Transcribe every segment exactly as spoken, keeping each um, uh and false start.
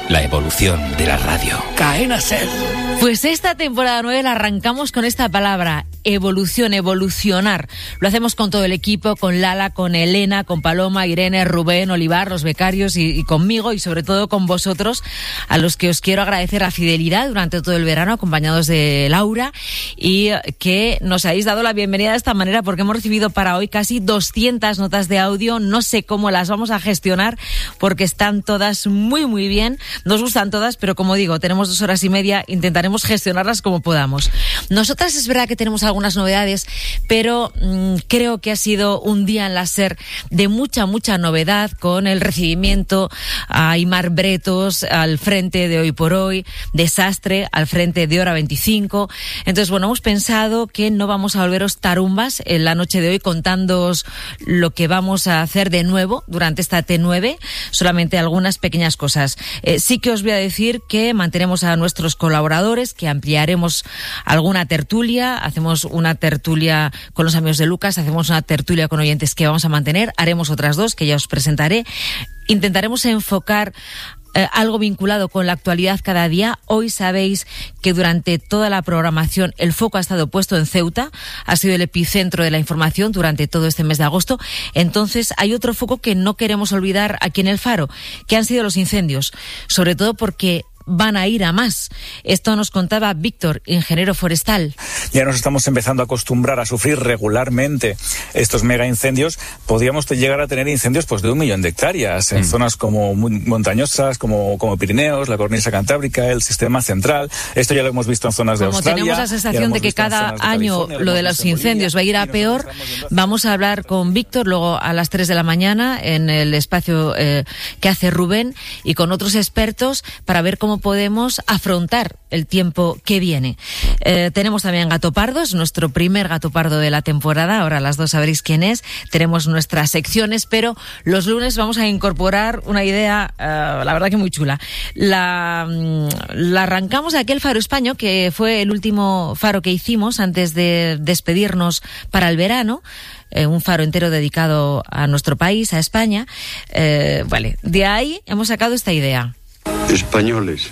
la evolución de la radio. Cadena Ser. Pues esta temporada nueve la arrancamos con esta palabra, evolución, evolucionar. Lo hacemos con todo el equipo, con Lala, con Elena, con Paloma, Irene, Rubén, Olivar, los becarios y, y conmigo y sobre todo con vosotros, a los que os quiero agradecer la fidelidad durante todo el verano, acompañados de Laura, y que nos habéis dado la bienvenida de esta manera porque hemos recibido para hoy casi doscientas notas de audio. No sé cómo las vamos a gestionar porque están todas muy muy bien, nos gustan todas, pero como digo, tenemos dos horas y media, intentaremos gestionarlas como podamos. Nosotras es verdad que tenemos algunas novedades, pero mmm, creo que ha sido un día en la SER de mucha, mucha novedad, con el recibimiento a Aimar Bretos al frente de Hoy por Hoy, Desastre al frente de Hora veinticinco. Entonces, bueno, hemos pensado que no vamos a volveros tarumbas en la noche de hoy contándoos lo que vamos a hacer de nuevo durante esta T nueve, solamente algunas pequeñas cosas. Eh, sí que os voy a decir que mantenemos a nuestros colaboradores, que ampliaremos alguna tertulia, hacemos una tertulia con los amigos de Lucas, hacemos una tertulia con oyentes que vamos a mantener, haremos otras dos que ya os presentaré, intentaremos enfocar Eh, algo vinculado con la actualidad cada día. Hoy sabéis que durante toda la programación el foco ha estado puesto en Ceuta, ha sido el epicentro de la información durante todo este mes de agosto. Entonces hay otro foco que no queremos olvidar aquí en El Faro, que han sido los incendios, sobre todo porque van a ir a más. Esto nos contaba Víctor, ingeniero forestal. Ya nos estamos empezando a acostumbrar a sufrir regularmente estos mega incendios. Podríamos llegar a tener incendios pues de un millón de hectáreas en mm. zonas como montañosas, como, como Pirineos, la cornisa cantábrica, el sistema central. Esto ya lo hemos visto en zonas de como Australia. Tenemos la sensación de que cada de año lo de los incendios va a ir a peor. Vamos a hablar con Víctor luego a las tres de la mañana en el espacio eh, que hace Rubén y con otros expertos para ver cómo podemos afrontar el tiempo que viene. Eh, tenemos también Gato Pardo, es nuestro primer Gato Pardo de la temporada, ahora las dos sabréis quién es. Tenemos nuestras secciones, pero los lunes vamos a incorporar una idea, uh, la verdad que muy chula. La, la arrancamos de aquel Faro Español, que fue el último faro que hicimos antes de despedirnos para el verano. Eh, un faro entero dedicado a nuestro país, a España. Eh, vale, de ahí hemos sacado esta idea. Españoles.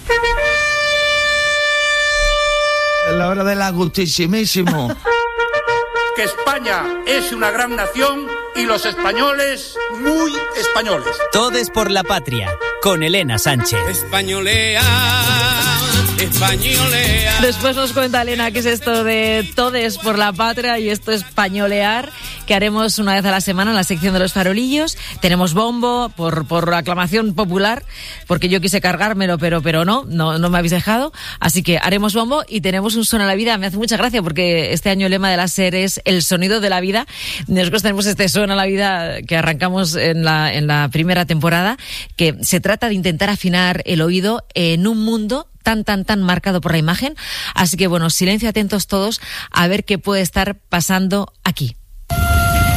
La hora del agustísimísimo. Que España es una gran nación y los españoles muy españoles. Todes por la patria, con Elena Sánchez. Españolea, españolea. Después nos cuenta Elena qué es esto de Todes por la patria y esto es españolear, que haremos una vez a la semana en la sección de los farolillos. Tenemos bombo por por aclamación popular, porque yo quise cargármelo, pero pero no, no, no me habéis dejado. Así que haremos bombo y tenemos un son a la vida. Me hace mucha gracia porque este año el lema de la SER es el sonido de la vida. Nosotros tenemos este son a la vida que arrancamos en la, en la primera temporada, que se trata de intentar afinar el oído en un mundo tan, tan, tan marcado por la imagen. Así que bueno, silencio, atentos todos a ver qué puede estar pasando aquí.